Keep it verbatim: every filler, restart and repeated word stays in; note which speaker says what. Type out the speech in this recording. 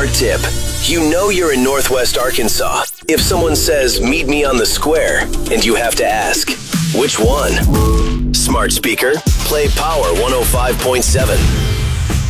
Speaker 1: smart tip. You know you're in Northwest Arkansas if someone says, meet me on the square, and you have to ask, which one? Smart speaker, play Power one oh five point seven.